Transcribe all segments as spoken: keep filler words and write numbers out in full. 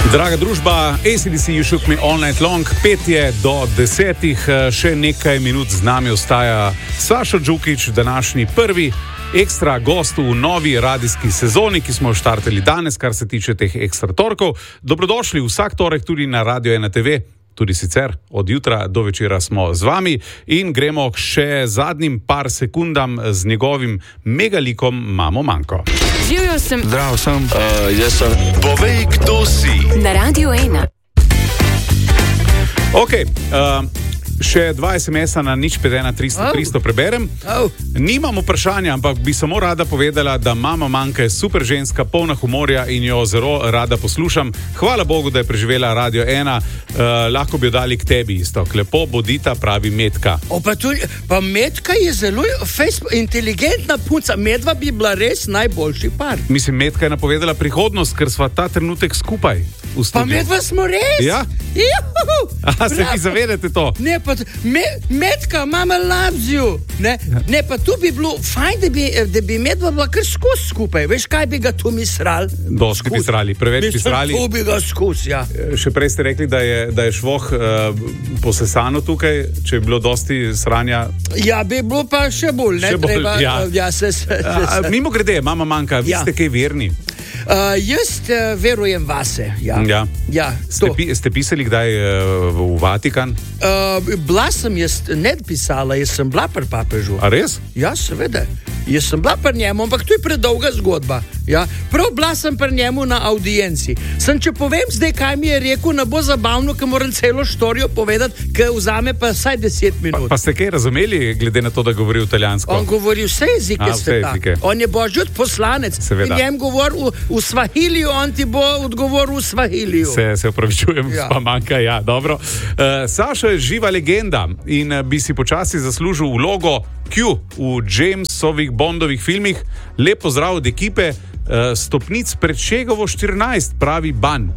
Draga družba, A C D C, You Shook Me All Night Long, petje do desetih, še nekaj minut z nami ostaja Sašo Džukić, današnji prvi ekstra gost v novi radijski sezoni, ki smo jo štartali danes, kar se tiče teh ekstra torkov. Dobrodošli vsak torek tudi na Radio ena te ve, tudi sicer od jutra do večera smo z vami in gremo še zadnjim par sekundam z njegovim megalikom Mamo Manko. Živjo sem. Zdravo sem. Uh, jaz sem. Povej, kdo si. Na Radio ena. Ok, uh, še dva es em esa na nič pet ena tristo tristo preberem. Oh. Nimam vprašanja, ampak bi samo rada povedala, da Mama Manka je super ženska, polna humorja in jo zelo rada poslušam. Hvala Bogu, da je preživela Radio ena. Uh, lahko bi jo dali k tebi isto. Lepo bodita, pravi Metka. O, pa, tudi, pa Metka je zelo Facebook, inteligentna punca. Medva bi bila res najboljši par. Mislim, Metka je napovedala prihodnost, ker sva ta trenutek skupaj v studiu. Pa Medva smo res? Ja? Juhu! Aha, se vi zavedate to? Ne, pa me, Metka, mama loves you. Ne, ne, pa tu bi bilo fajn, da bi, da bi Medva bila kar skozi skupaj. Veš, kaj bi ga tu mi srali? Dosti bi srali, preveč bi srali. Tu bi ga skozi, ja. Še prej ste rekli, da je, da je švoh uh, posesano tukaj, če je bilo dosti sranja. Ja, bi bilo pa še bolj, ne? Še bolj, treba, ja. ja se, se, se, A, mimo grede, Mama Manka, vi Ja. ste kaj verni? Uh, jaz uh, verujem vase. Ja. Ja. Ja, Ste, to. pi, ste pisali kdaj uh, v Vatikan? Uh, bila sem jaz, ne pisala, jaz sem bila pri papežu. A res? Ja, seveda. Jaz sem bila pri njemu, ampak to je predolga zgodba. Ja. Prav bila sem pri njemu na audienci. Sem, če povem zdaj, kaj mi je rekel, ne bo zabavno, ker moram celo štorijo povedati, ker vzame pa vsaj deset minut. Pa, pa ste kaj razumeli, glede na to, da govori italijansko? On govori vse jezike A, vse sveta. jezike. On je božji poslanec. Seveda. In njem govori v, v svahiliju, on ti bo odgovoril v svahiliju. Se, se opravičujem, Ja. pa manjka, ja, dobro. Uh, Saša je živa legenda in uh, bi si počasi zaslužil vlogo Q v Jamesovih Bondovih filmih. Lep pozdrav od ekipe, uh, stopnic pred Šegovo štirinajst, pravi Ban.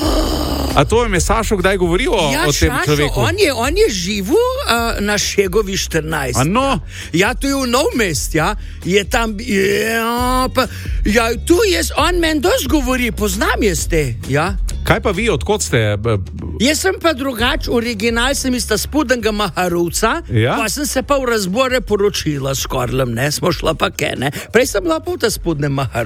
A to vam je Sašo kdaj govoril o, Ja, o tem Šašo, človeku? on je, on je živel uh, na Šegovi štirinajst. A no? Ja, to je v Nov mest, ja. Je tam, ja, pa, ja, tu jaz, on meni dosti govori, poznam jaz te, ja. Kaj pa vi, odkot ste? B- Jaz sem pa drugač, original sem iz ta spodnjega Maharovca, Ja? pa sem se pa v razbore poročila s Korlem, ne, smo šla pa ke, ne. Prej sem bila pa v ta spodnjem Maharovcu.